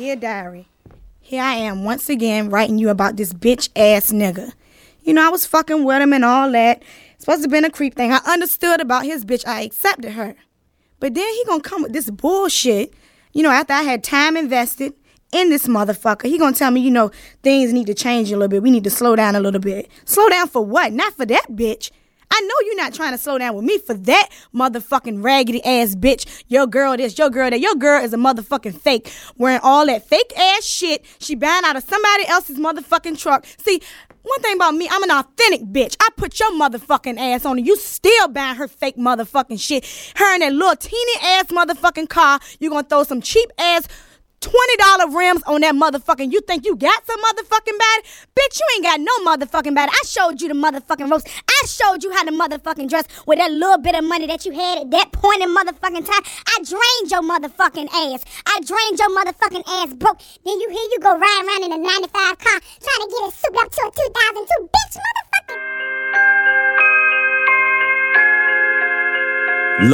Dear Diary, here I am once again writing you about this bitch ass nigga. You know, I was fucking with him and all that. Supposed to have been a creep thing. I understood about his bitch. I accepted her. But then he gonna come with this bullshit, you know, after I had time invested in this motherfucker. He gonna tell me, you know, things need to change a little bit. We need to slow down a little bit. Slow down for what? Not for that bitch. I know you're not trying to slow down with me for that motherfucking raggedy ass bitch. Your girl this, your girl that. Your girl is a motherfucking fake. Wearing all that fake ass shit. She buying out of somebody else's motherfucking truck. See, one thing about me, I'm an authentic bitch. I put your motherfucking ass on it. You still buying her fake motherfucking shit. Her in that little teeny ass motherfucking car. You gonna throw some cheap ass $20 rims on that motherfucking. You think you got some motherfucking body? Bitch, you ain't got no motherfucking body. I showed you the motherfucking ropes. I showed you how to motherfucking dress with that little bit of money that you had at that point in motherfucking time. I drained your motherfucking ass. I drained your motherfucking ass broke. Then you go riding around in a 95 car trying to get it souped up to a 2000